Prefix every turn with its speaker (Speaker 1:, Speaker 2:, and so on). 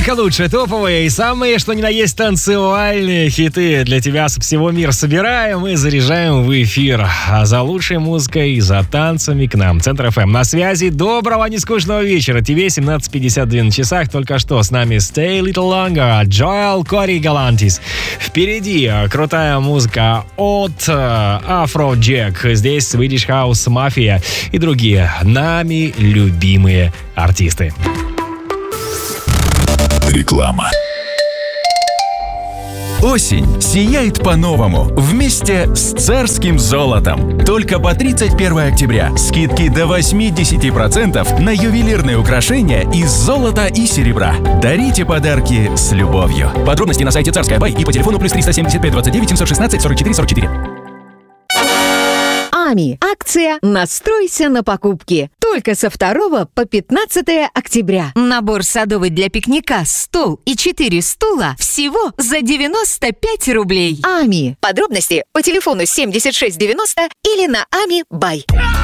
Speaker 1: Только лучшие, топовые и самые, что ни на есть, танцевальные хиты для тебя со всего мира собираем и заряжаем в эфир. А за лучшей музыкой и за танцами к нам. Центр FM на связи. Доброго, нескучного вечера. тебе 17:52 на часах. Только что с нами Stay Little Longer, Джоэл Кори Галантис. Впереди крутая музыка от Afrojack. Здесь Swedish House Mafia и другие нами любимые артисты.
Speaker 2: Реклама. Осень сияет по-новому вместе с царским золотом. Только по 31 октября скидки до 80% на ювелирные украшения из золота и серебра. Дарите подарки с любовью. Подробности на сайте Царская Бай и по телефону +375 29 716 44 44.
Speaker 3: АМИ. Акция «Настройся на покупки». Только со 2 по 15 октября. Набор садовый для пикника, стол и 4 стула всего за 95 рублей. АМИ. Подробности по телефону 7690 или на АМИ Бай.